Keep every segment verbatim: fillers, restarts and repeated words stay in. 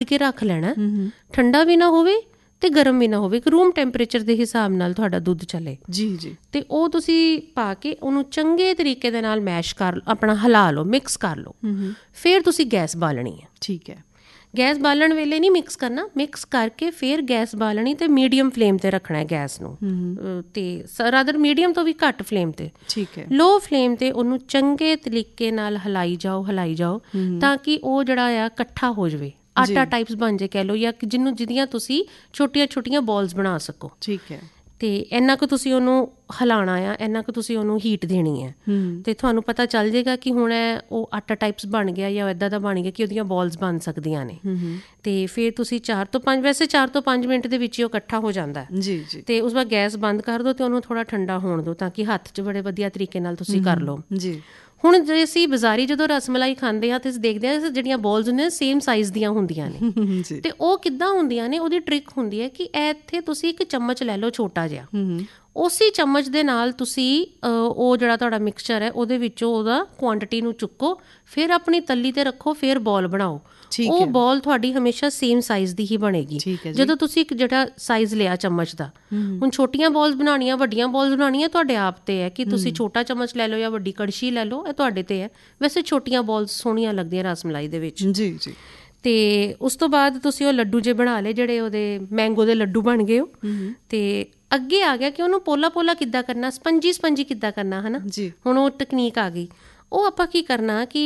ਕੇ ਰੱਖ ਲੈਣਾ, ਠੰਡਾ ਵੀ ਨਾ ਹੋਵੇ ਤੇ ਗਰਮ ਵੀ ਨਾ ਹੋਵੇ, ਇੱਕ ਰੂਮ ਟੈਂਪਰੇਚਰ ਦੇ ਹਿਸਾਬ ਨਾਲ ਤੁਹਾਡਾ ਦੁੱਧ ਚੱਲੇ ਜੀ ਜੀ। ਤੇ ਉਹ ਤੁਸੀਂ ਪਾ ਕੇ ਉਹਨੂੰ ਚੰਗੇ ਤਰੀਕੇ ਦੇ ਨਾਲ ਮੈਸ਼ ਕਰ, ਆਪਣਾ ਹਿਲਾ ਲਓ, ਮਿਕਸ ਕਰ ਲਓ। ਫਿਰ ਤੁਸੀਂ ਗੈਸ ਬਾਲਣੀ ਹੈ। ਠੀਕ ਹੈ। ਗੈਸ ਬਾਲਣ ਵੇਲੇ ਨਹੀਂ ਮਿਕਸ ਕਰਨਾ, ਮਿਕਸ ਕਰਕੇ ਫਿਰ ਗੈਸ ਬਾਲਣੀ ਤੇ ਮੀਡੀਅਮ ਫਲੇਮ ਤੇ ਰੱਖਣਾ ਹੈ ਗੈਸ ਨੂੰ, ਤੇ ਰਾਦਰ ਮੀਡੀਅਮ ਤੋਂ ਵੀ ਘੱਟ ਫਲੇਮ ਤੇ। ਠੀਕ ਹੈ। ਲੋ ਫਲੇਮ ਤੇ ਉਹਨੂੰ ਚੰਗੇ ਤਰੀਕੇ ਨਾਲ ਹਿਲਾਈ ਜਾਓ ਹਿਲਾਈ ਜਾਓ ਤਾਂ ਕਿ ਉਹ ਜਿਹੜਾ ਆ ਇਕੱਠਾ ਹੋ ਜਾਵੇ, ਆਟਾ ਟਾਈਪਸ ਬਣ ਜੇ ਕਹਿ ਲਓ, ਜਾਂ ਜਿਹਨੂੰ ਜਿਹਦੀਆਂ ਤੁਸੀਂ ਛੋਟੀਆਂ ਛੋਟੀਆਂ ਬੋਲਸ ਬਣਾ ਸਕੋ। ਠੀਕ ਹੈ। ਤੇ ਇੰਨਾ ਕੁ ਤੁਸੀਂ ਉਹਨੂੰ ਹਿਲਾਉਣਾ ਆ, ਇੰਨਾ ਕੁ ਤੁਸੀਂ ਉਹਨੂੰ ਹੀਟ ਦੇਣੀ ਹੈ, ਤੇ ਤੁਹਾਨੂੰ ਪਤਾ ਚੱਲ ਜਾਏਗਾ ਕਿ ਹੁਣ ਉਹ ਆਟਾ ਟਾਈਪਸ ਬਣ ਗਿਆ ਜਾਂ ਇੱਦਾਂ ਦਾ ਬਣ ਗਿਆ ਕਿ ਉਹਦੀਆਂ ਬੋਲਸ ਬਣ ਸਕਦੀਆਂ ਨੇ। ਤੇ ਫਿਰ ਤੁਸੀਂ ਚਾਰ ਤੋਂ ਪੰਜ ਵੈਸੇ ਚਾਰ ਤੋਂ ਪੰਜ ਮਿੰਟ ਦੇ ਵਿੱਚ ਹੀ ਉਹ ਇਕੱਠਾ ਹੋ ਜਾਂਦਾ ਹੈ। ਜੀ ਜੀ। ਤੇ ਉਸ ਬਾਅਦ ਗੈਸ ਬੰਦ ਕਰ ਦਿਓ ਤੇ ਉਹਨੂੰ ਥੋੜਾ ਠੰਡਾ ਹੋਣ ਦਿਓ ਤਾਂ ਕਿ ਹੱਥ 'ਚ ਬੜੇ ਵਧੀਆ ਤਰੀਕੇ ਨਾਲ ਤੁਸੀਂ ਕਰ ਲਓ। ਜੀ। ਹੁਣ ਜੇ ਅਸੀਂ ਬਾਜ਼ਾਰੀ ਜਦੋਂ ਰਸ ਮਲਾਈ ਖਾਂਦੇ ਹਾਂ ਤੇ ਅਸੀਂ ਦੇਖਦੇ ਹਾਂ ਜਿਹੜੀਆਂ ਬੋਲਸ ਨੇ ਸੇਮ ਸਾਈਜ਼ ਦੀਆਂ ਹੁੰਦੀਆਂ ਨੇ, ਤੇ ਉਹ ਕਿੱਦਾਂ ਹੁੰਦੀਆਂ ਨੇ, ਉਹਦੀ ਟ੍ਰਿਕ ਹੁੰਦੀ ਹੈ ਕਿ ਇੱਥੇ ਤੁਸੀਂ ਇੱਕ ਚਮਚ ਲੈ ਲਓ ਛੋਟਾ ਜਿਹਾ, ਉਸੇ ਚਮਚ ਦੇ ਨਾਲ ਤੁਸੀਂ ਉਹ ਜਿਹੜਾ ਤੁਹਾਡਾ ਮਿਕਸਚਰ ਹੈ ਉਹਦੇ ਵਿੱਚੋਂ ਉਹਦਾ ਕੁਆਂਟਿਟੀ ਨੂੰ ਚੁੱਕੋ, ਫਿਰ ਆਪਣੀ ਤੱਲੀ ਤੇ ਰੱਖੋ, ਫਿਰ ਬੋਲ ਬਣਾਓ। ਉਹ ਬੋਲ ਤੁਹਾਡੀ ਹਮੇਸ਼ਾ ਸੇਮ ਸਾਈਜ਼ ਦੀ ਹੀ ਬਣੇਗੀ। ਜਦੋਂ ਤੁਸੀਂ ਇੱਕ ਜਿਹੜਾ ਸਾਈਜ਼ ਲਿਆ ਚਮਚ ਦਾ, ਹੁਣ ਛੋਟੀਆਂ ਬੋਲਸ ਬਣਾਉਣੀਆਂ, ਵੱਡੀਆਂ ਬੋਲਸ ਬਣਾਉਣੀਆਂ ਤੁਹਾਡੇ ਆਪ ਤੇ ਹੈ ਕਿ ਤੁਸੀਂ ਛੋਟਾ ਚਮਚ ਲੈ ਲਓ ਜਾਂ ਵੱਡੀ ਕੜਛੀ ਲੈ ਲਓ, ਇਹ ਤੁਹਾਡੇ ਤੇ ਹੈ। ਵੈਸੇ ਛੋਟੀਆਂ ਬੋਲਸ ਸੋਹਣੀਆਂ ਲੱਗਦੀਆਂ ਰਸ ਮਲਾਈ ਦੇ ਵਿੱਚ। ਜੀ ਜੀ। ਤੇ ਉਸ ਤੋਂ ਬਾਅਦ ਤੁਸੀਂ ਉਹ ਲੱਡੂ ਜੇ ਬਣਾ ਲਏ, ਜਿਹੜੇ ਉਹਦੇ ਮੈਂਗੋ ਦੇ ਲੱਡੂ ਬਣ ਗਏ ਉਹ, ਤੇ ਅੱਗੇ ਆ ਗਿਆ ਕਿ ਉਹਨੂੰ ਪੋਲਾ ਪੋਲਾ ਕਿੱਦਾਂ ਕਰਨਾ, ਸਪੰਜੀ ਸਪੰਜੀ ਕਿੱਦਾਂ ਕਰਨਾ, ਹੈ ਨਾ। ਹੁਣ ਉਹ ਤਕਨੀਕ ਆ ਗਈ। ਉਹ ਆਪਾਂ ਕੀ ਕਰਨਾ ਕਿ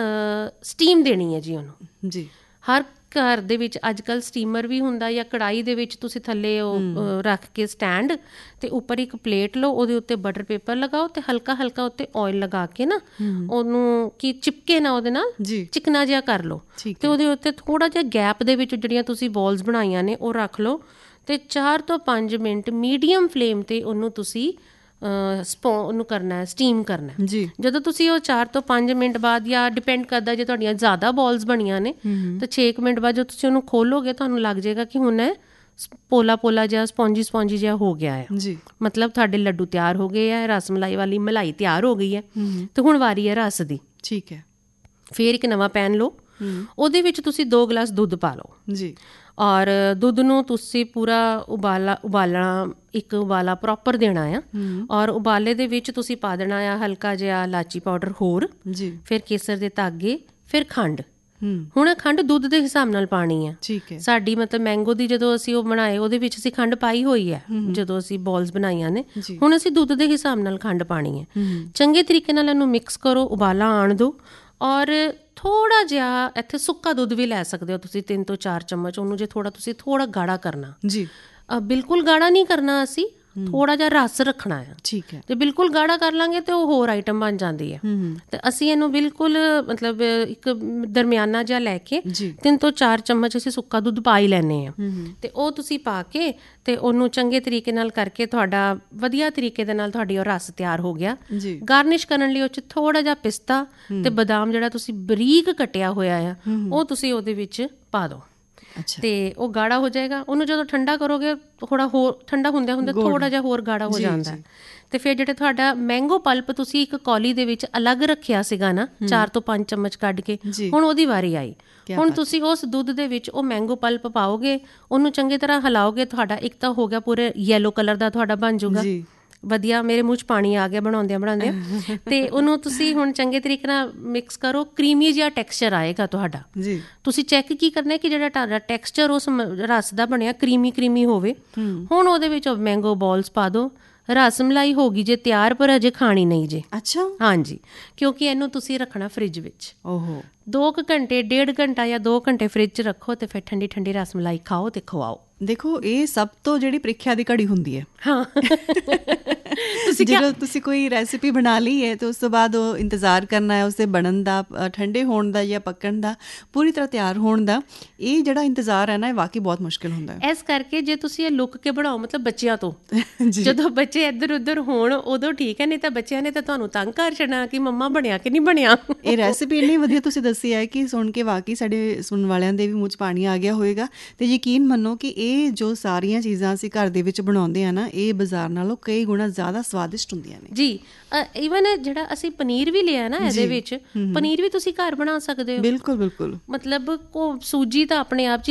ਸਟੀਮ ਦੇਣੀ ਹੈ ਜੀ ਉਹਨੂੰ। ਜੀ। ਹਰ ਘਰ ਦੇ ਵਿੱਚ ਅੱਜ ਕੱਲ੍ਹ ਸਟੀਮਰ ਵੀ ਹੁੰਦਾ, ਜਾਂ ਕੜਾਹੀ ਦੇ ਵਿੱਚ ਤੁਸੀਂ ਥੱਲੇ ਉਹ ਰੱਖ ਕੇ ਸਟੈਂਡ, ਤੇ ਉੱਪਰ ਇੱਕ ਪਲੇਟ ਲਓ, ਉਹਦੇ ਉੱਤੇ ਬਟਰ ਪੇਪਰ ਲਗਾਓ ਤੇ ਹਲਕਾ ਹਲਕਾ ਉੱਤੇ ਆਇਲ ਲਗਾ ਕੇ ਨਾ ਉਹਨੂੰ ਕਿ ਚਿਪਕੇ ਨਾ ਉਹਦੇ ਨਾਲ, ਚਿਕਨਾ ਜਿਹਾ ਕਰ ਲਓ, ਤੇ ਉਹਦੇ ਉੱਤੇ ਥੋੜ੍ਹਾ ਜਿਹਾ ਗੈਪ ਦੇ ਵਿੱਚ ਜਿਹੜੀਆਂ ਤੁਸੀਂ ਬੋਲਸ ਬਣਾਈਆਂ ਨੇ ਉਹ ਰੱਖ ਲਓ, ਤੇ ਚਾਰ ਤੋਂ ਪੰਜ ਮਿੰਟ ਮੀਡੀਅਮ ਫਲੇਮ ਤੇ ਉਹਨੂੰ ਤੁਸੀਂ ਸਪੋ ਉਹਨੂੰ ਕਰਨਾ ਹੈ, ਸਟੀਮ ਕਰਨਾ ਜੀ। ਜਦੋਂ ਤੁਸੀਂ ਉਹ ਚਾਰ ਤੋਂ ਪੰਜ ਮਿੰਟ ਬਾਅਦ, ਜਾਂ ਡਿਪੈਂਡ ਕਰਦਾ ਜੇ ਤੁਹਾਡੀਆਂ ਜ਼ਿਆਦਾ ਬੋਲਸ ਬਣੀਆਂ ਨੇ ਤਾਂ ਛੇ ਕੁ ਮਿੰਟ ਬਾਅਦ ਜਦੋਂ ਤੁਸੀਂ ਉਹਨੂੰ ਖੋਲੋਗੇ ਤੁਹਾਨੂੰ ਲੱਗ ਜਾਏਗਾ ਕਿ ਹੁਣ ਪੋਲਾ ਪੋਲਾ ਜਿਹਾ, ਸਪੌਂਜੀ ਸਪੌਂਜੀ ਜਿਹਾ ਹੋ ਗਿਆ ਹੈ ਜੀ। ਮਤਲਬ ਤੁਹਾਡੇ ਲੱਡੂ ਤਿਆਰ ਹੋ ਗਏ ਹੈ, ਰਸ ਮਲਾਈ ਵਾਲੀ ਮਲਾਈ ਤਿਆਰ ਹੋ ਗਈ ਹੈ, ਤੇ ਹੁਣ ਵਾਰੀ ਹੈ ਰਸ ਦੀ। ਠੀਕ ਹੈ। ਫਿਰ ਇੱਕ ਨਵਾਂ ਪੈਨ ਲਓ, ਉਹਦੇ ਵਿੱਚ ਤੁਸੀਂ ਦੋ ਗਲਾਸ ਦੁੱਧ ਪਾ ਲਓ ਜੀ, ਔਰ ਦੁੱਧ ਨੂੰ ਤੁਸੀਂ ਪੂਰਾ ਉਬਾਲਾ ਉਬਾਲਣਾ, ਇੱਕ ਉਬਾਲਾ ਪ੍ਰੋਪਰ ਦੇਣਾ ਆ, ਔਰ ਉਬਾਲੇ ਦੇ ਵਿੱਚ ਤੁਸੀਂ ਪਾ ਦੇਣਾ ਆ ਹਲਕਾ ਜਿਹਾ ਇਲਾਚੀ ਪਾਊਡਰ ਹੋਰ ਜੀ, ਫਿਰ ਕੇਸਰ ਦੇ ਧਾਗੇ, ਫਿਰ ਖੰਡ। ਹੁਣ ਖੰਡ ਦੁੱਧ ਦੇ ਹਿਸਾਬ ਨਾਲ ਪਾਣੀ ਹੈ। ਠੀਕ ਹੈ। ਸਾਡੀ ਮਤਲਬ ਮੈਂਗੋ ਦੀ ਜਦੋਂ ਅਸੀਂ ਉਹ ਬਣਾਏ ਉਹਦੇ ਵਿੱਚ ਅਸੀਂ ਖੰਡ ਪਾਈ ਹੋਈ ਹੈ, ਜਦੋਂ ਅਸੀਂ ਬੋਲਸ ਬਣਾਈਆਂ ਨੇ। ਹੁਣ ਅਸੀਂ ਦੁੱਧ ਦੇ ਹਿਸਾਬ ਨਾਲ ਖੰਡ ਪਾਣੀ ਹੈ। ਚੰਗੇ ਤਰੀਕੇ ਨਾਲ ਇਹਨੂੰ ਮਿਕਸ ਕਰੋ, ਉਬਾਲਾ ਆਉਣ ਦਿਓ, ਔਰ ਥੋੜ੍ਹਾ ਜਿਹਾ ਇੱਥੇ ਸੁੱਕਾ ਦੁੱਧ ਵੀ ਲੈ ਸਕਦੇ ਹੋ ਤੁਸੀਂ, ਤਿੰਨ ਤੋਂ ਚਾਰ ਚਮਚ ਉਹਨੂੰ, ਜੇ ਥੋੜ੍ਹਾ ਤੁਸੀਂ ਥੋੜ੍ਹਾ ਗਾੜਾ ਕਰਨਾ ਜੀ। ਬਿਲਕੁਲ ਗਾੜਾ ਨਹੀਂ ਕਰਨਾ ਅਸੀਂ, ਥੋੜ੍ਹਾ ਜਿਹਾ ਰਸ ਰੱਖਣਾ ਆ। ਠੀਕ ਹੈ। ਜੇ ਬਿਲਕੁਲ ਗਾੜਾ ਕਰ ਲਾਂਗੇ ਤੇ ਉਹ ਹੋਰ ਆਈਟਮ ਬਣ ਜਾਂਦੀ ਹੈ। ਤੇ ਅਸੀਂ ਇਹਨੂੰ ਬਿਲਕੁਲ ਮਤਲਬ ਇੱਕ ਦਰਮਿਆਨਾ ਜਿਹਾ ਲੈ ਕੇ ਤਿੰਨ ਤੋਂ ਚਾਰ ਚਮਚ ਅਸੀਂ ਸੁੱਕਾ ਦੁੱਧ ਪਾ ਹੀ ਲੈਂਦੇ ਹਾਂ, ਤੇ ਉਹ ਤੁਸੀਂ ਪਾ ਕੇ ਤੇ ਉਹਨੂੰ ਚੰਗੇ ਤਰੀਕੇ ਨਾਲ ਕਰਕੇ ਤੁਹਾਡਾ ਵਧੀਆ ਤਰੀਕੇ ਦੇ ਨਾਲ ਤੁਹਾਡੀ ਉਹ ਰਸ ਤਿਆਰ ਹੋ ਗਿਆ। ਗਾਰਨਿਸ਼ ਕਰਨ ਲਈ ਉਹ 'ਚ ਥੋੜ੍ਹਾ ਜਿਹਾ ਪਿਸਤਾ ਤੇ ਬਦਾਮ ਜਿਹੜਾ ਤੁਸੀਂ ਬਰੀਕ ਕੱਟਿਆ ਹੋਇਆ ਆ ਉਹ ਤੁਸੀਂ ਉਹਦੇ ਵਿੱਚ ਪਾ ਦਿਓ, ਤੇ ਉਹ ਗਾੜਾ ਹੋ ਜਾਏਗਾ। ਉਹਨੂੰ ਜਦੋਂ ਠੰਡਾ ਕਰੋਗੇ ਥੋੜਾ ਹੋਰ ਠੰਡਾ ਹੁੰਦਿਆਂ ਹੁੰਦੇ ਥੋੜਾ ਜਿਹਾ ਹੋਰ ਗਾੜਾ ਹੋ ਜਾਂਦਾ। ਤੇ ਫਿਰ ਜਿਹੜਾ ਤੁਹਾਡਾ ਮੈਂਗੋ ਪਲਪ ਤੁਸੀਂ ਇੱਕ ਕੌਲੀ ਦੇ ਵਿੱਚ ਅਲੱਗ ਰੱਖਿਆ ਸੀਗਾ ਨਾ, ਚਾਰ ਤੋਂ ਪੰਜ ਚਮਚ ਕੱਢ ਕੇ, ਹੁਣ ਉਹਦੀ ਵਾਰੀ ਆਈ। ਹੁਣ ਤੁਸੀਂ ਉਸ ਦੁੱਧ ਦੇ ਵਿੱਚ ਉਹ ਮੈਂਗੋ ਪਲਪ ਪਾਓਗੇ, ਉਹਨੂੰ ਚੰਗੀ ਤਰ੍ਹਾਂ ਹਿਲਾਓਗੇ, ਤੁਹਾਡਾ ਇੱਕ ਤਾਂ ਹੋ ਗਿਆ ਪੂਰੇ ਯੈਲੋ ਕਲਰ ਦਾ ਤੁਹਾਡਾ ਬਣ ਜਾਊਗਾ ਵਧੀਆ। ਮੇਰੇ ਮੂੰਹ 'ਚ ਪਾਣੀ ਆ ਗਿਆ ਬਣਾਉਂਦਿਆਂ ਬਣਾਉਂਦਿਆਂ। ਤੇ ਉਹਨੂੰ ਤੁਸੀਂ ਹੁਣ ਚੰਗੇ ਤਰੀਕੇ ਨਾਲ ਮਿਕਸ ਕਰੋ, ਕਰੀਮੀ ਜਿਹਾ ਟੈਕਸਚਰ ਆਏਗਾ ਤੁਹਾਡਾ ਜੀ। ਤੁਸੀਂ ਚੈੱਕ ਕੀ ਕਰਨਾ ਕਿ ਜਿਹੜਾ ਤੁਹਾਡਾ ਟੈਕਸਚਰ ਉਸ ਰਸ ਦਾ ਬਣਿਆ ਕਰੀਮੀ ਕਰੀਮੀ ਹੋਵੇ। ਹੁਣ ਉਹਦੇ ਵਿੱਚ ਮੈਂਗੋ ਬੋਲਸ ਪਾ ਦਿਓ। ਰਸ ਮਲਾਈ ਹੋ ਗਈ ਜੇ ਤਿਆਰ, ਪਰ ਅਜੇ ਖਾਣੀ ਨਹੀਂ ਜੇ। ਅੱਛਾ। ਹਾਂਜੀ, ਕਿਉਂਕਿ ਇਹਨੂੰ ਤੁਸੀਂ ਰੱਖਣਾ ਫਰਿੱਜ ਵਿੱਚ। ਓਹੋ। ਦੋ ਕੁ ਘੰਟੇ, ਡੇਢ ਘੰਟਾ ਜਾਂ ਦੋ ਘੰਟੇ ਫਰਿੱਜ 'ਚ ਰੱਖੋ, ਤੇ ਫਿਰ ਠੰਡੀ ਠੰਡੀ ਰਸ ਮਲਾਈ ਖਾਓ ਤੇ ਖਵਾਓ। ਦੇਖੋ, ਇਹ ਸਭ ਤੋਂ ਜਿਹੜੀ ਪ੍ਰੀਖਿਆ ਦੀ ਘੜੀ ਹੁੰਦੀ ਹੈ। ਹਾਂ। ਤੁਸੀਂ ਜਦੋਂ ਤੁਸੀਂ ਕੋਈ ਰੈਸਿਪੀ ਬਣਾ ਲਈ ਹੈ ਤੇ ਉਸ ਤੋਂ ਬਾਅਦ ਉਹ ਇੰਤਜ਼ਾਰ ਕਰਨਾ ਹੈ ਉਸਦੇ ਬਣਨ ਦਾ, ਠੰਡੇ ਹੋਣ ਦਾ ਜਾਂ ਪੱਕਣ ਦਾ, ਪੂਰੀ ਤਰ੍ਹਾਂ ਤਿਆਰ ਹੋਣ ਦਾ। ਇਹ ਜਿਹੜਾ ਇੰਤਜ਼ਾਰ ਹੈ ਨਾ, ਇਹ ਵਾਕਈ ਬਹੁਤ ਮੁਸ਼ਕਿਲ ਹੁੰਦਾ ਹੈ। ਇਸ ਕਰਕੇ ਜੇ ਤੁਸੀਂ ਇਹ ਲੁੱਕ ਕੇ ਬਣਾਓ, ਮਤਲਬ ਬੱਚਿਆਂ ਤੋਂ, ਜਦੋਂ ਬੱਚੇ ਇੱਧਰ ਉੱਧਰ ਹੋਣ ਉਦੋਂ ਠੀਕ ਹੈ, ਨਹੀਂ ਤਾਂ ਬੱਚਿਆਂ ਨੇ ਤਾਂ ਤੁਹਾਨੂੰ ਤੰਗ ਕਰ ਛੱਡਣਾ ਕਿ ਮੰਮਾ ਬਣਿਆ ਕਿ ਨਹੀਂ ਬਣਿਆ। ਇਹ ਰੈਸਿਪੀ ਇੰਨੀ ਵਧੀਆ ਤੁਸੀਂ ਦੱਸੀ ਹੈ ਕਿ ਸੁਣ ਕੇ ਵਾਕਈ ਸਾਡੇ ਸੁਣਨ ਵਾਲਿਆਂ ਦੇ ਵੀ ਮੂੰਹ 'ਚ ਪਾਣੀ ਆ ਗਿਆ ਹੋਏਗਾ। ਤੇ ਯਕੀਨ ਮੰਨੋ ਕਿ ਇਹ ਜੋ ਸਾਰੀਆਂ ਚੀਜ਼ਾਂ ਅਸੀਂ ਘਰ ਦੇ ਵਿੱਚ ਬਣਾਉਂਦੇ ਹਾਂ ਨਾ, ਇਹ ਬਾਜ਼ਾਰ ਨਾਲੋਂ ਕਈ ਗੁਣਾ ਜ਼ਿਆਦਾ ਸਵਾਦਿਸ਼ਟ ਹੁੰਦੀਆਂ ਨੇ ਜੀ। ਈਵਨ ਜਿਹੜਾ ਅਸੀਂ ਪਨੀਰ ਵੀ ਲਿਆ ਨਾ, ਇਹਦੇ ਵਿੱਚ ਪਨੀਰ ਵੀ ਤੁਸੀਂ ਘਰ ਬਣਾ ਸਕਦੇ ਹੋ। ਬਿਲਕੁਲ ਬਿਲਕੁਲ। ਮਤਲਬ ਸੂਜੀ ਤਾਂ ਆਪਣੇ ਆਪ 'ਚ